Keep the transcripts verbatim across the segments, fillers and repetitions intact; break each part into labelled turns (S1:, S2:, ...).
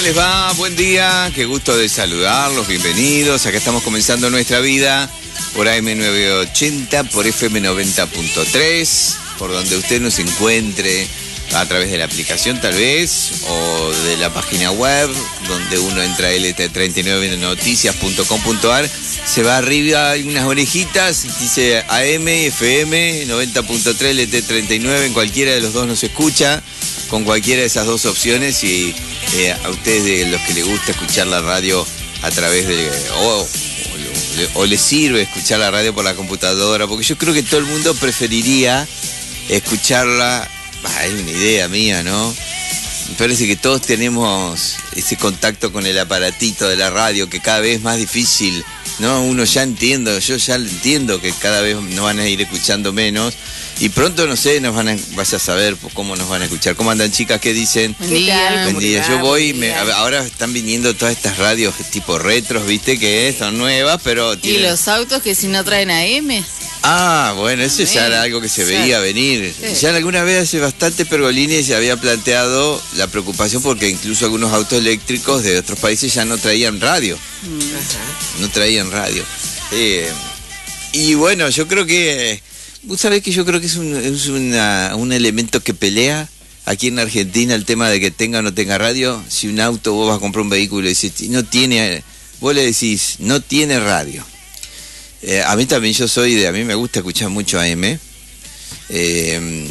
S1: Les va, buen día, qué gusto de saludarlos, bienvenidos. Acá estamos comenzando nuestra vida por A M novecientos ochenta, por F M noventa punto tres, por donde usted nos encuentre, a través de la aplicación tal vez, o de la página web, donde uno entra a L T treinta y nueve noticias punto com punto a r, se va arriba, hay unas orejitas, dice A M, F M, noventa punto tres, L T treinta y nueve, en cualquiera de los dos nos escucha, con cualquiera de esas dos opciones, y eh, a ustedes de los que les gusta escuchar la radio a través de... O, o, o les sirve escuchar la radio por la computadora, porque yo creo que todo el mundo preferiría escucharla. Bah, es una idea mía, ¿no? Me parece que todos tenemos ese contacto con el aparatito de la radio, que cada vez es más difícil, ¿no? Uno ya entiendo, yo ya entiendo que cada vez nos van a ir escuchando menos. Y pronto, no sé, nos van a, vas a saber cómo nos van a escuchar. ¿Cómo andan, chicas? ¿Qué dicen?
S2: Buen día.
S1: Buen día. Yo voy, me, ahora están viniendo todas estas radios tipo retros, ¿viste? Que son nuevas, pero tienen...
S2: ¿Y los autos que si no traen A M?
S1: Ah, bueno, eso ya era algo que se veía venir. Sí. Ya alguna vez hace bastante Pergolini se había planteado la preocupación porque incluso algunos autos eléctricos de otros países ya no traían radio. Mm. No traían radio. Eh, y bueno, yo creo que... Vos sabés que yo creo que es, un, es una, un elemento que pelea aquí en Argentina el tema de que tenga o no tenga radio. Si un auto, vos vas a comprar un vehículo y decís, no tiene, vos le decís, no tiene radio. Eh, a mí también, yo soy de, a mí me gusta escuchar mucho A M. Eh,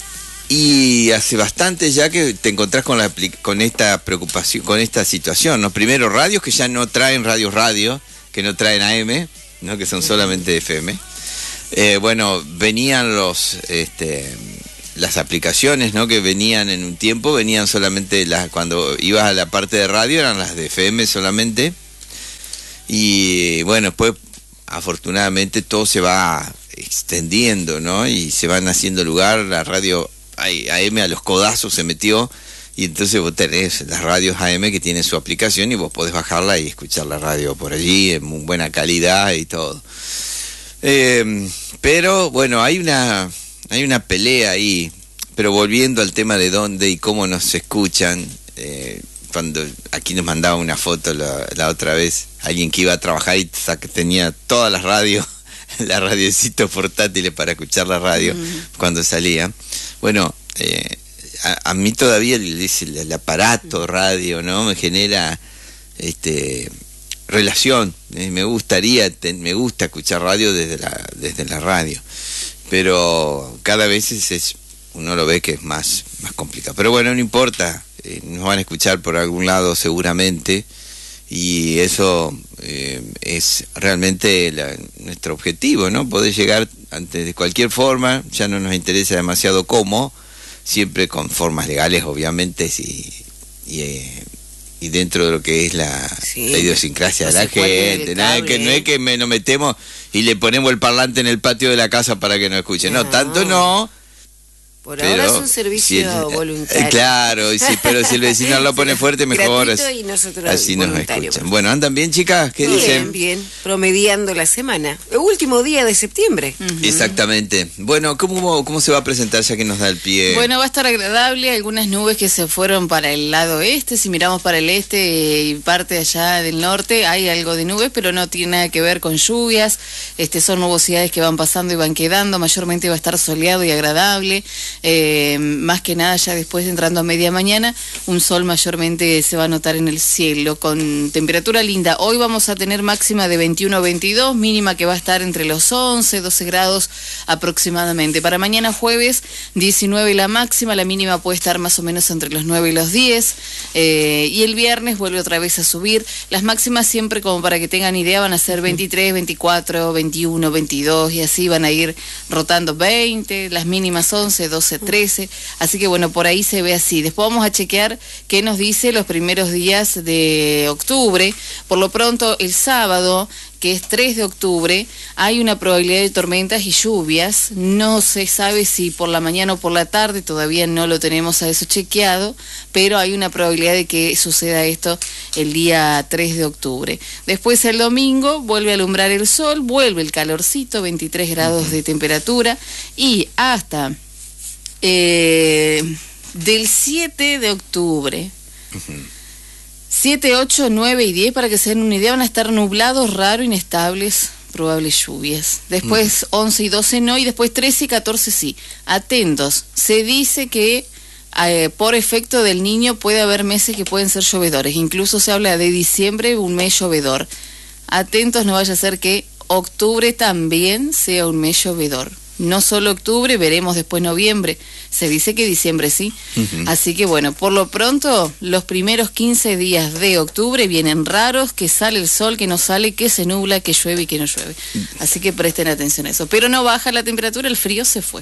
S1: y hace bastante ya que te encontrás con, la, con esta preocupación, con esta situación, ¿no? Primero, radios que ya no traen radios radio, que no traen A M, ¿no? Que son solamente F M. Eh, bueno, venían los este, las aplicaciones, ¿no? Que venían en un tiempo, venían solamente las, cuando ibas a la parte de radio eran las de F M solamente. Y bueno, después afortunadamente todo se va extendiendo, ¿no? Y se van haciendo lugar, la radio A M a los codazos se metió, y entonces vos tenés las radios A M que tienen su aplicación y vos podés bajarla y escuchar la radio por allí en muy buena calidad y todo. Eh, pero bueno, hay una hay una pelea ahí, pero volviendo al tema de dónde y cómo nos escuchan, eh, cuando aquí nos mandaba una foto la, la otra vez, alguien que iba a trabajar y tenía todas las radios, las radiecitos portátiles para escuchar la radio mm. cuando salía. Bueno, eh, a, a mí todavía el, el, el aparato radio, ¿no? Me genera este relación, eh, me gustaría, te, me gusta escuchar radio desde la, desde la radio, pero cada vez es, es, uno lo ve que es más, más complicado, pero bueno, no importa, eh, nos van a escuchar por algún lado seguramente, y eso eh, es realmente la, nuestro objetivo, ¿no? Poder llegar antes de cualquier forma, ya no nos interesa demasiado cómo, siempre con formas legales obviamente, y, y eh, y dentro de lo que es la, sí, la idiosincrasia no de la gente, nada que no es que me, nos metemos y le ponemos el parlante en el patio de la casa para que nos escuchen, no, no tanto no.
S2: Por
S1: pero,
S2: ahora es un servicio si el, voluntario.
S1: Eh, claro, y si, pero si el vecino lo pone fuerte, mejor. Así,
S2: y nosotros
S1: así nos escuchan. Bueno, ¿andan bien, chicas? ¿Qué
S2: bien,
S1: dicen?
S2: Bien, bien, promediando la semana. El último día de septiembre.
S1: Uh-huh. Exactamente. Bueno, ¿cómo, ¿cómo se va a presentar ya que nos da el pie?
S2: Bueno, va a estar agradable. Algunas nubes que se fueron para el lado este. Si miramos para el este y parte allá del norte, hay algo de nubes, pero no tiene nada que ver con lluvias. Este, son nubosidades que van pasando y van quedando. Mayormente va a estar soleado y agradable. Eh, más que nada ya después entrando a media mañana, un sol mayormente se va a notar en el cielo, con temperatura linda. Hoy vamos a tener máxima de veintiuno a veintidós, mínima que va a estar entre los once, doce grados aproximadamente. Para mañana jueves, diecinueve la máxima, la mínima puede estar más o menos entre los nueve y los diez, eh, y el viernes vuelve otra vez a subir. Las máximas siempre, como para que tengan idea, van a ser veintitrés, veinticuatro, veintiuno, veintidós, y así van a ir rotando veinte, las mínimas once, doce, trece. Así que bueno, por ahí se ve así. Después vamos a chequear qué nos dice los primeros días de octubre. Por lo pronto, el sábado, que es tres de octubre, hay una probabilidad de tormentas y lluvias. No se sabe si por la mañana o por la tarde, todavía no lo tenemos a eso chequeado, pero hay una probabilidad de que suceda esto el día tres de octubre. Después el domingo vuelve a alumbrar el sol, vuelve el calorcito, veintitrés grados de temperatura, y hasta eh, del siete de octubre... Uh-huh. siete, ocho, nueve y diez, para que se den una idea, van a estar nublados, raros, inestables, probables lluvias. Después uh-huh. once y doce no, y después trece y catorce sí. Atentos, se dice que eh, por efecto del niño puede haber meses que pueden ser llovedores. Incluso se habla de diciembre, un mes llovedor. Atentos, no vaya a ser que octubre también sea un mes llovedor. No solo octubre, veremos después noviembre. Se dice que diciembre sí. Uh-huh. Así que bueno, por lo pronto, los primeros quince días de octubre vienen raros, que sale el sol, que no sale, que se nubla, que llueve y que no llueve. Así que presten atención a eso. Pero no baja la temperatura, el frío se fue.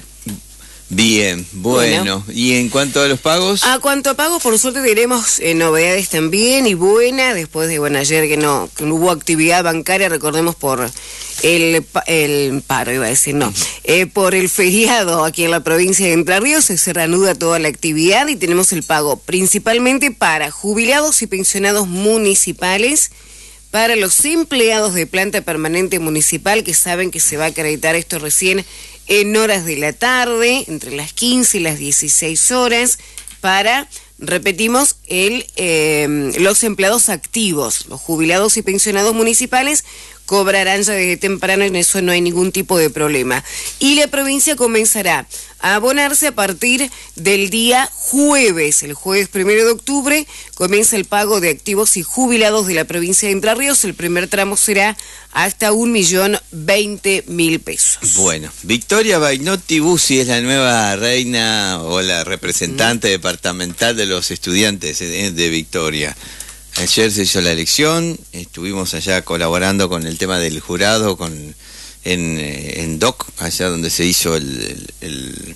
S1: Bien, bueno. bueno. ¿Y en cuanto a los pagos?
S3: A cuanto a pagos, por suerte tenemos eh, novedades también y buenas, después de, bueno, ayer que no, que no hubo actividad bancaria, recordemos por el, el paro, iba a decir, no, eh, por el feriado aquí en la provincia de Entre Ríos, se reanuda toda la actividad y tenemos el pago principalmente para jubilados y pensionados municipales, para los empleados de planta permanente municipal, que saben que se va a acreditar esto recién en horas de la tarde, entre las quince y las dieciséis horas, para, repetimos, el eh, los empleados activos, los jubilados y pensionados municipales, cobrarán ya desde temprano, en eso no hay ningún tipo de problema. Y la provincia comenzará a abonarse a partir del día jueves. El jueves primero de octubre comienza el pago de activos y jubilados de la provincia de Entre Ríos. El primer tramo será hasta un millón veinte mil pesos.
S1: Bueno, Victoria Bainotti Bussi es la nueva reina o la representante mm. departamental de los estudiantes de, de Victoria. Ayer se hizo la elección, estuvimos allá colaborando con el tema del jurado con en, en D O C, allá donde se hizo el, el,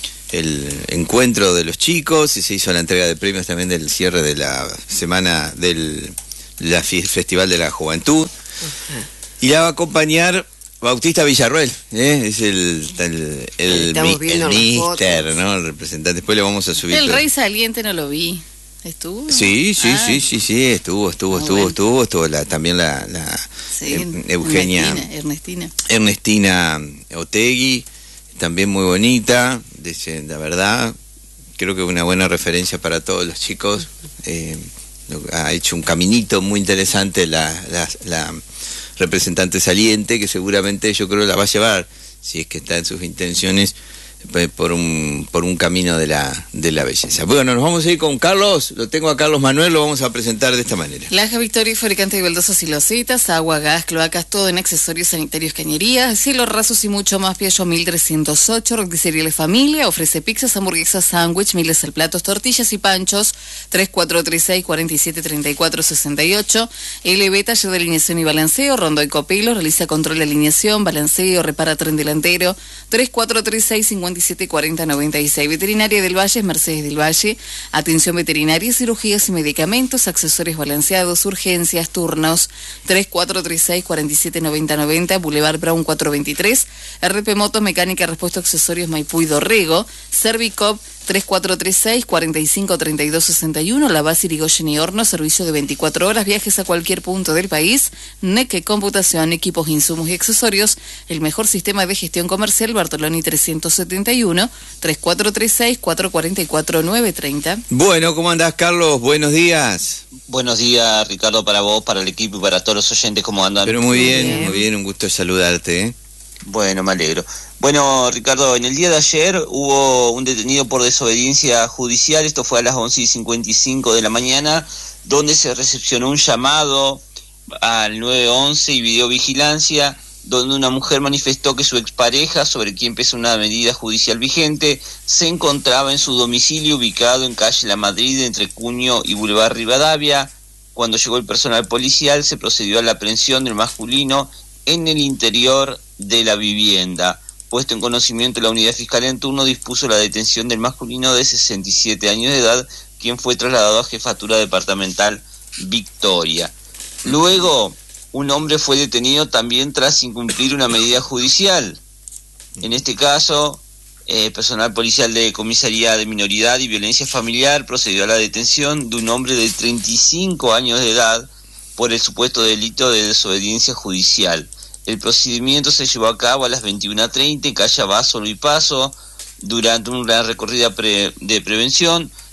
S1: el encuentro de los chicos, y se hizo la entrega de premios también del cierre de la semana del la Festival de la Juventud. Uh-huh. Y la va a acompañar Bautista Villarruel, ¿eh? Es el el, el, el, el mister, ¿no? El representante. Después le vamos a subir.
S2: El rey saliente no lo vi. ¿Estuvo?
S1: Sí, sí, ah. sí, sí, sí, estuvo, estuvo, oh, estuvo, bueno. estuvo, estuvo la, también la, la
S2: sí,
S1: eh, Eugenia
S2: Ernestina,
S1: Ernestina Otegui, también muy bonita, de, la verdad, creo que una buena referencia para todos los chicos, eh, ha hecho un caminito muy interesante la, la, la representante saliente, que seguramente yo creo la va a llevar, si es que está en sus intenciones, por un por un camino de la de la belleza. Bueno, nos vamos a ir con Carlos, lo tengo a Carlos Manuel, lo vamos a presentar de esta manera.
S2: Laja Victoria, fabricante de baldosas y losetas, agua, gas, cloacas, todo en accesorios sanitarios, cañerías, cielos rasos y mucho más. Piaggio mil trescientos ocho, roticería La Familia, ofrece pizzas, hamburguesas, sándwich, miles al platos, tortillas y panchos. Tres cuatro tres seis, cuatro siete, tres cuatro seis ocho. L B, taller de alineación y balanceo, Rondo y Copelo, realiza control de alineación, balanceo, repara tren delantero. Tres cuatro tres seis, cinco siete cuarenta noventa y seis. Veterinaria del Valle, Mercedes del Valle. Atención veterinaria, cirugías y medicamentos, accesorios balanceados, urgencias, turnos. Tres cuatro tres seis, cuatro siete noventa noventa, Boulevard Brown cuatrocientos veintitrés. R P Motos, mecánica, repuesto, accesorios, Maipú y Dorrego. Servicop tres cuatro tres seis, cuatro cinco, tres dos seis uno, La Base Irigoyen y Horno, servicio de veinticuatro horas, viajes a cualquier punto del país. Neque Computación, equipos, insumos y accesorios, el mejor sistema de gestión comercial, Bartoloni trescientos setenta y uno, tres cuatro tres seis, cuatro cuatro cuatro, nueve tres cero.
S1: Bueno, ¿cómo andás, Carlos? Buenos días.
S4: Buenos días, Ricardo, para vos, para el equipo y para todos los oyentes, ¿cómo andan?
S1: Pero muy bien, muy bien, muy bien, un gusto saludarte, ¿eh?
S4: Bueno, me alegro. Bueno, Ricardo, en el día de ayer hubo un detenido por desobediencia judicial, esto fue a las once y cincuenta y cinco de la mañana, donde se recepcionó un llamado al nueve once y videovigilancia, donde una mujer manifestó que su expareja, sobre quien pesa una medida judicial vigente, se encontraba en su domicilio ubicado en calle La Madrid, entre Cuño y Boulevard Rivadavia. Cuando llegó el personal policial, se procedió a la aprehensión del masculino en el interior de la vivienda. Puesto en conocimiento, la unidad fiscal en turno dispuso la detención del masculino de sesenta y siete años de edad, quien fue trasladado a Jefatura Departamental Victoria. Luego, un hombre fue detenido también tras incumplir una medida judicial. En este caso, eh, personal policial de Comisaría de Minoridad y Violencia Familiar procedió a la detención de un hombre de treinta y cinco años de edad por el supuesto delito de desobediencia judicial. El procedimiento se llevó a cabo a las veintiuna treinta en calle Abasolo y Paso, durante una recorrida pre- de prevención,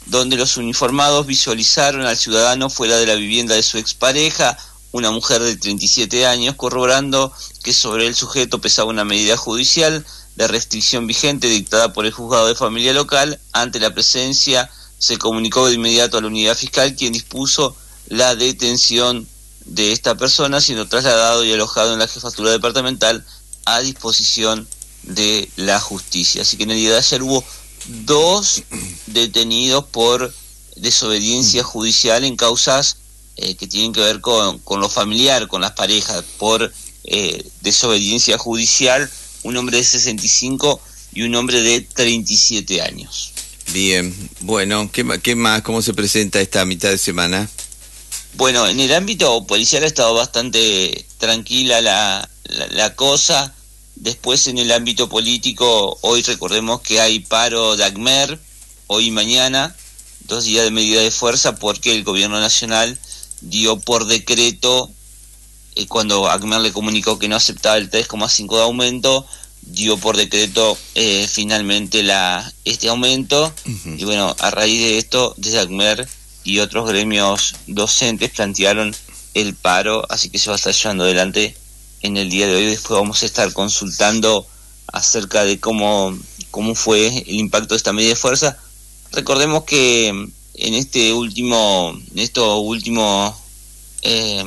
S4: donde los uniformados visualizaron al ciudadano fuera de la vivienda de su expareja, una mujer de treinta y siete años, corroborando que sobre el sujeto pesaba una medida judicial de restricción vigente dictada por el juzgado de familia local. Ante la presencia se comunicó de inmediato a la unidad fiscal, quien dispuso la detención de esta persona, siendo trasladado y alojado en la jefatura departamental a disposición de la justicia. Así que en el día de ayer hubo dos detenidos por desobediencia judicial en causas eh, que tienen que ver con, con lo familiar, con las parejas, por eh, desobediencia judicial, un hombre de sesenta y cinco y un hombre de treinta y siete años.
S1: Bien, bueno, ¿qué, qué más? ¿Cómo se presenta esta mitad de semana?
S4: Bueno, en el ámbito policial ha estado bastante tranquila la, la, la cosa. Después en el ámbito político, hoy recordemos que hay paro de ACMER, hoy y mañana, dos días de medida de fuerza, porque el gobierno nacional dio por decreto, eh, cuando ACMER le comunicó que no aceptaba el tres coma cinco de aumento, dio por decreto eh, finalmente la este aumento. Uh-huh. Y bueno, a raíz de esto, desde ACMER y otros gremios docentes plantearon el paro, así que se va a estar llevando adelante en el día de hoy. Después vamos a estar consultando acerca de cómo, cómo fue el impacto de esta medida de fuerza. Recordemos que en este último, en estos últimos eh,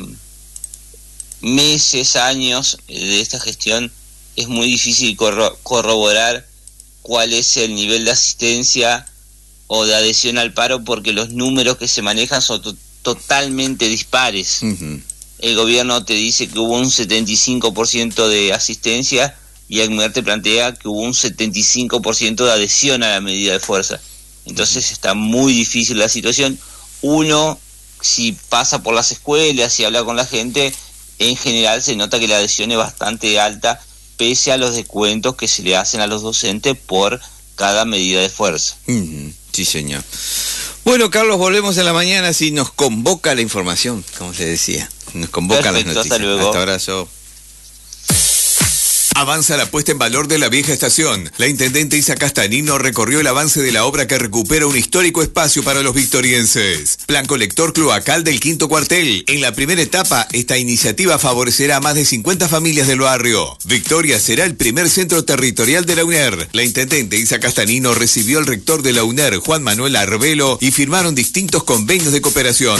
S4: meses, años de esta gestión, es muy difícil corro- corroborar cuál es el nivel de asistencia o de adhesión al paro, porque los números que se manejan son to- totalmente dispares. Uh-huh. El gobierno te dice que hubo un setenta y cinco por ciento de asistencia y ACMER te plantea que hubo un setenta y cinco por ciento de adhesión a la medida de fuerza. Entonces está muy difícil la situación. Uno, si pasa por las escuelas y habla con la gente, en general se nota que la adhesión es bastante alta, pese a los descuentos que se le hacen a los docentes por cada medida de fuerza.
S1: Uh-huh. Sí, señor. Bueno, Carlos, volvemos en la mañana si nos convoca la información, como se decía. Nos convocan las noticias.
S4: Hasta luego.
S1: Hasta abrazo.
S5: Avanza la puesta en valor de la vieja estación. La intendente Isa Castanino recorrió el avance de la obra que recupera un histórico espacio para los victorienses. Plan colector cloacal del quinto cuartel. En la primera etapa, esta iniciativa favorecerá a más de cincuenta familias del barrio. Victoria será el primer centro territorial de la UNER. La intendente Isa Castanino recibió al rector de la UNER, Juan Manuel Arbelo, y firmaron distintos convenios de cooperación.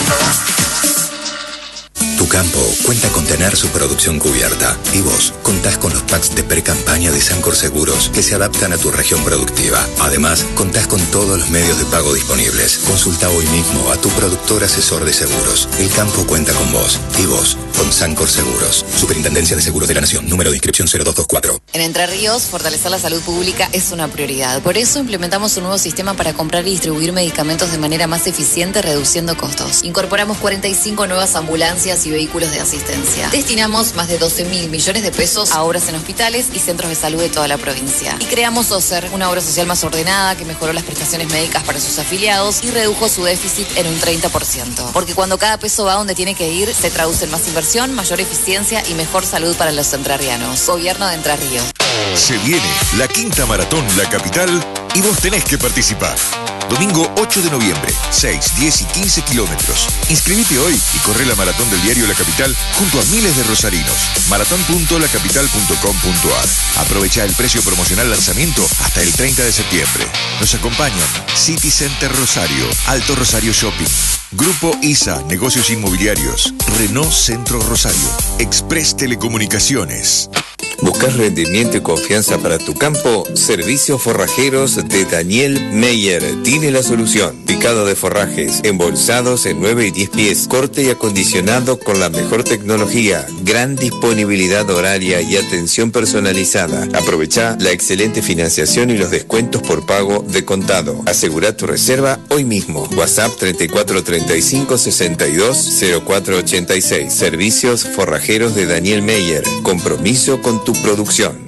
S6: Tu campo cuenta con tener su producción cubierta y vos contás con los packs de pre-campaña de Sancor Seguros que se adaptan a tu región productiva. Además, contás con todos los medios de pago disponibles. Consulta hoy mismo a tu productor asesor de seguros. El campo cuenta con vos y vos con Sancor Seguros. Superintendencia de Seguros de la Nación. Número de inscripción cero dos dos cuatro.
S7: En Entre Ríos, fortalecer la salud pública es una prioridad. Por eso implementamos un nuevo sistema para comprar y distribuir medicamentos de manera más eficiente, reduciendo costos. Incorporamos cuarenta y cinco nuevas ambulancias y vehículos de asistencia. Destinamos más de doce mil millones de pesos a obras en hospitales y centros de salud de toda la provincia. Y creamos OSER, una obra social más ordenada que mejoró las prestaciones médicas para sus afiliados y redujo su déficit en un treinta por ciento. Porque cuando cada peso va donde tiene que ir, se traduce en más inversión, mayor eficiencia y mejor salud para los entrerrianos. Gobierno de Entre Ríos.
S5: Se viene la quinta maratón La Capital y vos tenés que participar. Domingo ocho de noviembre, seis, diez y quince kilómetros. Inscribite hoy y corre la maratón del diario La Capital junto a miles de rosarinos. maratón punto la capital punto com punto a r. Aprovecha el precio promocional lanzamiento hasta el treinta de septiembre. Nos acompañan City Center Rosario, Alto Rosario Shopping, Grupo I S A, Negocios Inmobiliarios, Renault Centro Rosario, Express Telecomunicaciones.
S8: ¿Buscas rendimiento y confianza para tu campo? Servicios Forrajeros de Daniel Meyer tiene la solución. Picado de forrajes, embolsados en nueve y diez pies, corte y acondicionado con la mejor tecnología, gran disponibilidad horaria y atención personalizada. Aprovecha la excelente financiación y los descuentos por pago de contado. Asegura tu reserva hoy mismo. WhatsApp treinta y cuatro treinta y cinco sesenta y dos cero cuatro ochenta y seis. Servicios Forrajeros de Daniel Meyer. Compromiso con tu producción.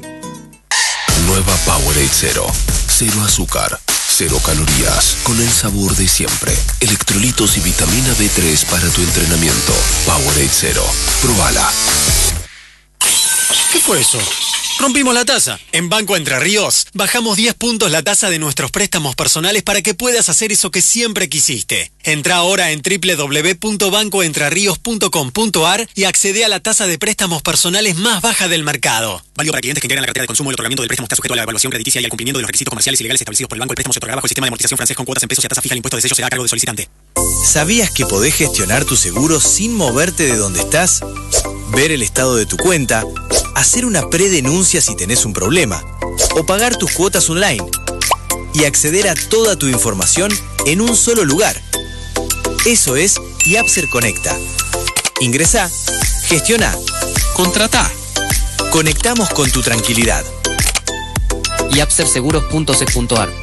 S9: Nueva Powerade Cero. Cero azúcar, cero calorías, con el sabor de siempre. Electrolitos y vitamina B tres para tu entrenamiento. Powerade Cero. Probala.
S10: ¿Qué fue eso? Rompimos la tasa. En Banco Entre Ríos bajamos diez puntos la tasa de nuestros préstamos personales para que puedas hacer eso que siempre quisiste. Entra ahora en doble u doble u doble u punto banco entre ríos punto com punto a r y accede a la tasa de préstamos personales más baja del mercado. Válido para clientes que integran la cartera de consumo. El otorgamiento del préstamo está sujeto a la evaluación crediticia y al cumplimiento de los requisitos comerciales y legales establecidos por el banco. El préstamo se otorga bajo el sistema de amortización francés con cuotas en pesos y a tasa fija. El impuesto de sello será a cargo del solicitante.
S11: ¿Sabías que podés gestionar tu seguro sin moverte de donde estás? Ver el estado de tu cuenta, hacer una predenuncia si tenés un problema, o pagar tus cuotas online, y acceder a toda tu información en un solo lugar. Eso es Yapser Conecta. Ingresá, gestiona, contratá. Conectamos con tu tranquilidad.
S12: yapser seguros punto c punto a r.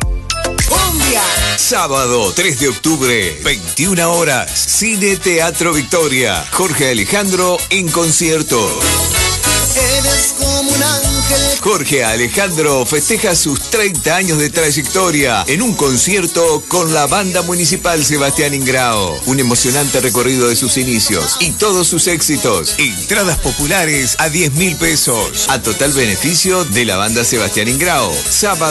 S13: Sábado tres de octubre, veintiuna horas, Cine Teatro Victoria. Jorge Alejandro en concierto.
S14: Eres como un ángel.
S13: Jorge Alejandro festeja sus treinta años de trayectoria en un concierto con la Banda Municipal Sebastián Ingrao. Un emocionante recorrido de sus inicios y todos sus éxitos. Entradas populares a diez mil pesos. A total beneficio de la Banda Sebastián Ingrao. Sábado